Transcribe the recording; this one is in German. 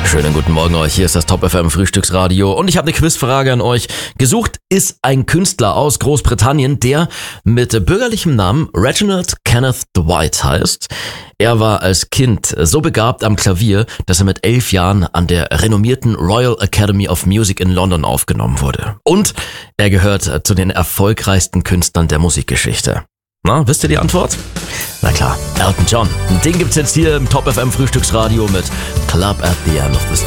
Schönen guten Morgen euch, hier ist das Top FM Frühstücksradio und ich habe eine Quizfrage an euch. Gesucht ist ein Künstler aus Großbritannien, der mit bürgerlichem Namen Reginald Kenneth Dwight heißt. Er war als Kind so begabt am Klavier, dass er mit 11 Jahren an der renommierten Royal Academy of Music in London aufgenommen wurde. Und er gehört zu den erfolgreichsten Künstlern der Musikgeschichte. Na, wisst ihr die Antwort? Na klar, Elton John. Den gibt's jetzt hier im Top FM Frühstücksradio mit Club at the End of the Street.